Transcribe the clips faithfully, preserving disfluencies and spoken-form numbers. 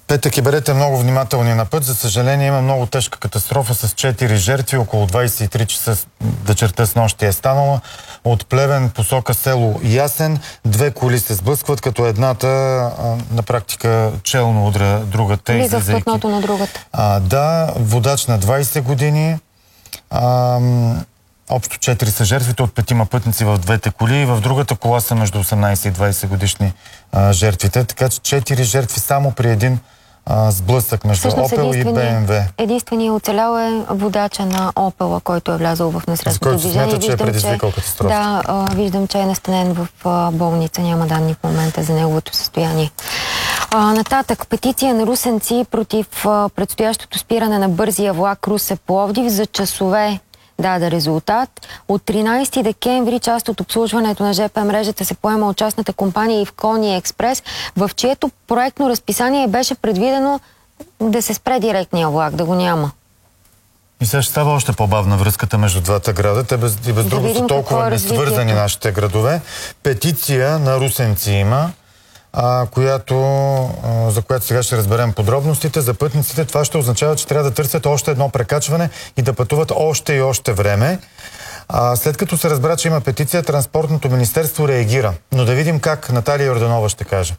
Петък, и бъдете много внимателни на път. За съжаление има много тежка катастрофа с четири жертви. Около двадесет и три часа вечерта с нощи е станала. От Плевен посока село Ясен. Две коли се сблъскват, като едната а, на практика челно удря другата. Влиза в платното на другата. А, да, водач на двадесет години. А, общо четири са жертвите от петима пътници в двете коли. В другата кола са между осемнадесет и двадесет годишни а, жертвите. Така че четири жертви само при един а, сблъсък между Всъщност Опел и Б М В. Единственият оцелял е водача на Опела, който е влязъл в несредното движение. За който смята, че е предизвикал катастрофа. Да, а, виждам, че е настанен в а, болница. Няма данни в момента за неговото състояние. А, нататък, петиция на русенци против а, предстоящото спиране на бързия влак Русе-Пловдив за часове даде резултат. От тринадесети декември част от обслужването на ЖП мрежата се поема от частната компания Ивкония Експрес, в чието проектно разписание беше предвидено да се спре директния влак, да го няма. И сега ще става още по-бавна връзката между двата града. Те без, и без да друго са толкова е несвързани нашите градове. Петиция на русенци има, А, която, а, за която сега ще разберем подробностите. За пътниците това ще означава, че трябва да търсят още едно прекачване и да пътуват още и още време. А, след като се разбра, че има петиция, Транспортното министерство реагира. Но да видим как Наталия Йорданова ще каже.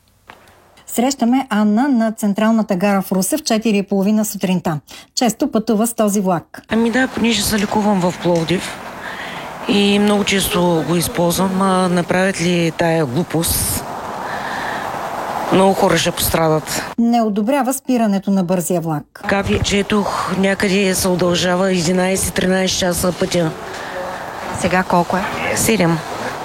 Срещаме Анна на централната гара в Русе в четири и половина сутринта. Често пътува с този влак. Ами да, понеже се лекувам в Пловдив и много често го използвам. А, направят ли тая глупост? Много хора ще пострадат. Не одобрява спирането на бързия влак. Капи, четох, някъде се удължава единадесет-тринадесет часа пътя. Сега колко е? седем.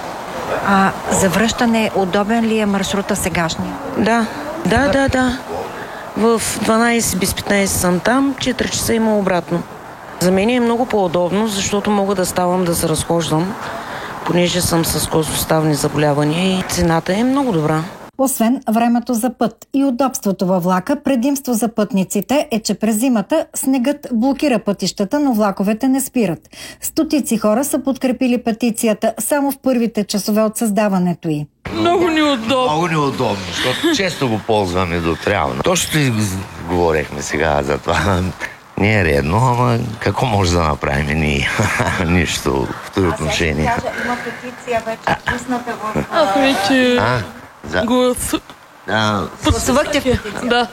А за връщане удобен ли е маршрута сегашния? Да, да, да, да. В дванадесет без петнадесет съм там, четири часа има обратно. За мен е много по-удобно, защото мога да ставам да се разхождам, понеже съм с кожно-ставни заболявания и цената е много добра. Освен времето за път и удобството във влака, предимство за пътниците е, че през зимата снегът блокира пътищата, но влаковете не спират. Стотици хора са подкрепили петицията само в първите часове от създаването й. Много неудобно. Много неудобно, защото често го ползваме до трябва. Точно и говорихме сега за това. Не е редно, ама какво може да направим ние? Нищо в този отношение. А сега ще кажа, има петиция вече пусната в... Аз вече... За... Глас... А... Гласувахте в петиция? Да.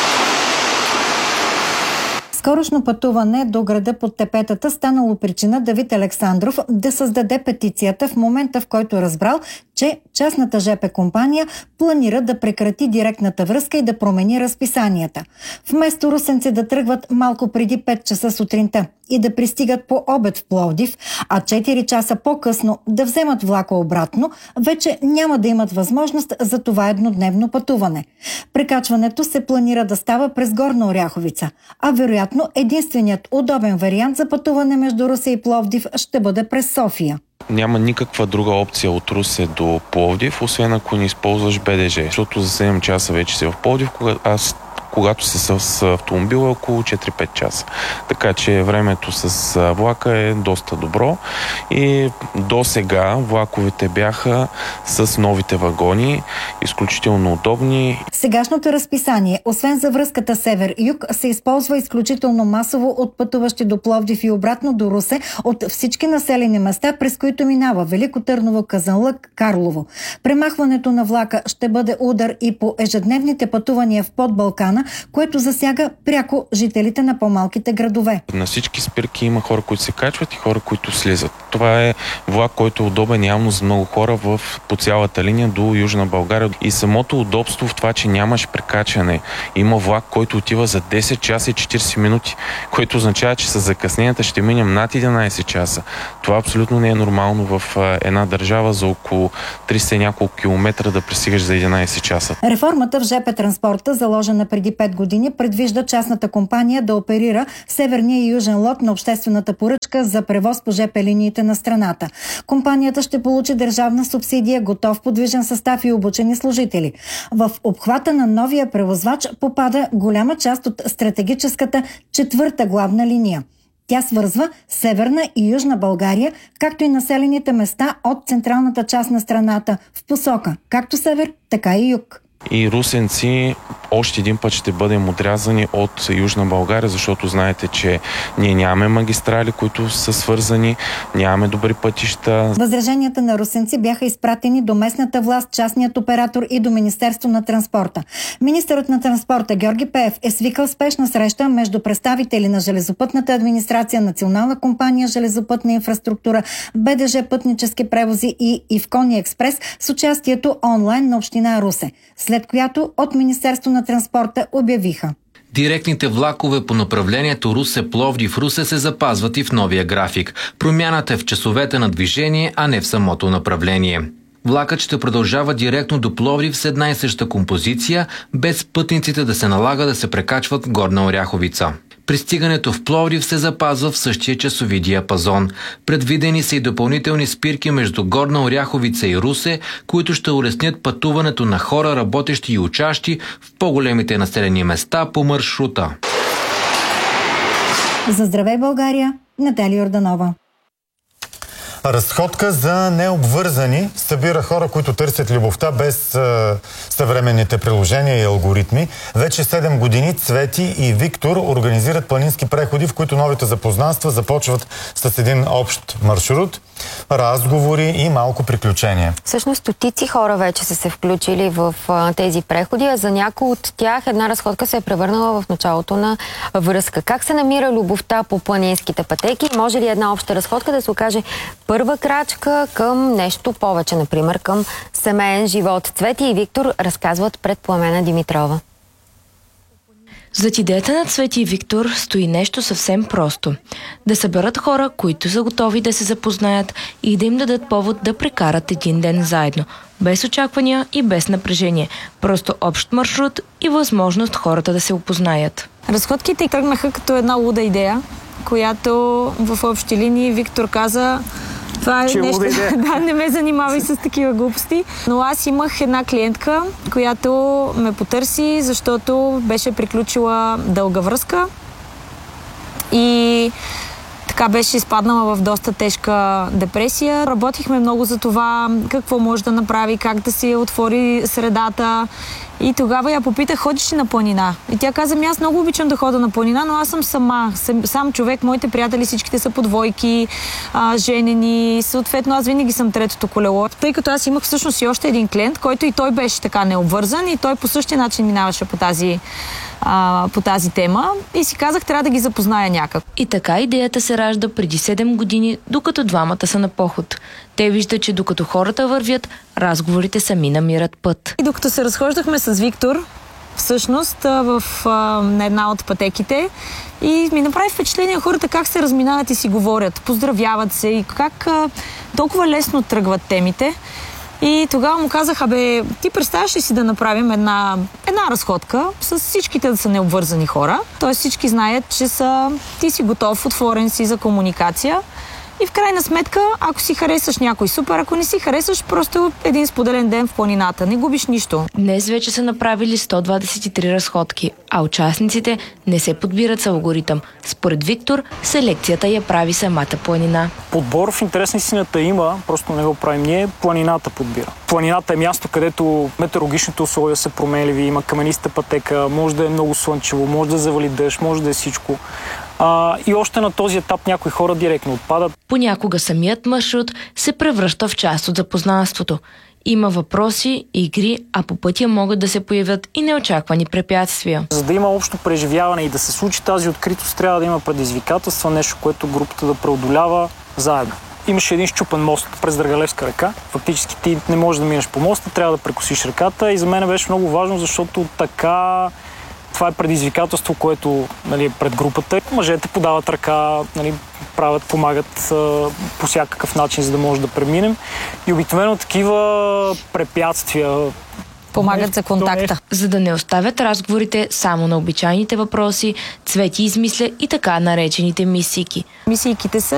Скорошно пътуване до града под тепетата станало причина Давид Александров да създаде петицията в момента, в който разбрал, че частната ЖП компания планира да прекрати директната връзка и да промени разписанията. Вместо русенци да тръгват малко преди пет часа сутринта и да пристигат по обед в Пловдив, а четири часа по-късно да вземат влака обратно, вече няма да имат възможност за това еднодневно пътуване. Прекачването се планира да става през Горна Оряховица, а вероятно единственият удобен вариант за пътуване между Русе и Пловдив ще бъде през София. Няма никаква друга опция от Русе до Пловдив, освен ако не използваш Б Д Ж, защото за седем часа вече си в Пловдив, аз когато си с автомобила около четири-пет часа. Така че времето с влака е доста добро и до сега влаковете бяха с новите вагони, изключително удобни. Сегашното разписание, освен за връзката север-юг, се използва изключително масово от пътуващи до Пловдив и обратно до Русе от всички населени места, през които минава Велико Търново, Казанлък, Карлово. Премахването на влака ще бъде удар и по ежедневните пътувания в Подбалкана, което засяга пряко жителите на по-малките градове. На всички спирки има хора, които се качват и хора, които слизат. Това е влак, който е удобен явно за много хора в, по цялата линия до Южна България. И самото удобство в това, че нямаш прекачане. Има влак, който отива за десет часа и четиридесет минути, което означава, че с закъсненията ще минем над единадесет часа. Това абсолютно не е нормално в една държава за около триста и няколко километра да пристигаш за единадесет часа. Реформата в ЖП транспорта, заложена преди пет години, предвижда частната компания да оперира северния и южен лот на обществената поръчка за превоз по ЖП линиите на страната. Компанията ще получи държавна субсидия, готов подвижен състав и обучени служители. В обхвата на новия превозвач попада голяма част от стратегическата четвърта главна линия. Тя свързва Северна и Южна България, както и населените места от централната част на страната в посока както север, така и юг. И русенци още един път ще бъдем отрязани от Южна България, защото знаете, че ние нямаме магистрали, които са свързани, нямаме добри пътища. Възраженията на русенци бяха изпратени до местната власт, частният оператор и до Министерство на транспорта. Министърът на транспорта Георги Пеев е свикал спешна среща между представители на железопътната администрация, Национална компания железопътна инфраструктура, БДЖ пътнически превози и Ивкони експрес с участието онлайн на община Русе, след която от Министерство на транспорта обявиха: директните влакове по направлението Русе-Пловдив-Русе се запазват и в новия график. Промяната е в часовете на движение, а не в самото направление. Влакът ще продължава директно до Пловдив с една и съща композиция, без пътниците да се налага да се прекачват в Горна Оряховица. Пристигането в Пловдив се запазва в същия часови диапазон. Предвидени са и допълнителни спирки между Горна Оряховица и Русе, които ще улеснят пътуването на хора, работещи и учащи в по-големите населени места по маршрута. За Здравей България, Наталия Йорданова. Разходка за необвързани събира хора, които търсят любовта без е, съвременните приложения и алгоритми. Вече седем години Цвети и Виктор организират планински преходи, в които новите запознанства започват с един общ маршрут, разговори и малко приключения. Всъщност стотици хора вече са се включили в а, тези преходи, а за някои от тях една разходка се е превърнала в началото на връзка. Как се намира любовта по планинските пътеки? Може ли една обща разходка да се окаже първа крачка към нещо повече, например към семейен живот? Цвети и Виктор разказват пред Пламена Димитрова. Зад идеята на Цвети и Виктор стои нещо съвсем просто. Да съберат хора, които са готови да се запознаят и да им дадат повод да прекарат един ден заедно. Без очаквания и без напрежение. Просто общ маршрут и възможност хората да се опознаят. Разходките тръгнаха като една луда идея, която в общи линии Виктор каза: това е нещо, да, не ме занимавай с такива глупости. Но аз имах една клиентка, която ме потърси, защото беше приключила дълга връзка и така беше изпаднала в доста тежка депресия. Работихме много за това, какво може да направи, как да си отвори средата. И тогава я попитах: ходиш ли на планина? И тя каза: аз много обичам да хода на планина, но аз съм сама, сам, сам човек, моите приятели всичките са по двойки, а, женени, съответно аз винаги съм третото колело. Тъй като аз имах всъщност и още един клиент, който и той беше така необвързан и той по същия начин минаваше по тази, а, по тази тема и си казах, трябва да ги запозная някак. И така идеята се ражда преди седем години, докато двамата са на поход. Те виждат, че докато хората вървят, разговорите сами намират път. И докато се разхождахме с Виктор, всъщност в а, на една от пътеките, и ми направи впечатление хората как се разминават и си говорят, поздравяват се и как а, толкова лесно тръгват темите. И тогава му казах: абе, ти представяш ли си да направим една, една разходка с всичките да са необвързани хора? Тоест всички знаят, че са, ти си готов, отворен си за комуникация. И в крайна сметка, ако си харесаш някой, супер, ако не си харесаш, просто един споделен ден в планината. Не губиш нищо. Днес вече са направили сто двадесет и три разходки, а участниците не се подбират с алгоритъм. Според Виктор, селекцията я прави самата планина. Подбор в интерес на истината има, просто не го правим ние, планината подбира. Планината е място, където метеорологичните условия са променливи, има камениста пътека, може да е много слънчево, може да завали дъжд, може да е всичко. А, и още на този етап някои хора директно отпадат. Понякога самият маршрут се превръща в част от запознанството. Има въпроси, игри, а по пътя могат да се появят и неочаквани препятствия. За да има общо преживяване и да се случи тази откритост, трябва да има предизвикателства, нещо, което групата да преодолява заедно. Имаше един счупен мост през Драгалевска река. Фактически ти не можеш да минеш по моста, трябва да прекосиш реката и за мен беше много важно, защото така това е предизвикателство, което, нали, пред групата. Мъжете подават ръка, нали, правят, помагат а, по всякакъв начин, за да може да преминем. И обикновено такива препятствия помагат за контакта. За да не оставят разговорите само на обичайните въпроси, Цвети измисля и така наречените мисийки. Мисийките са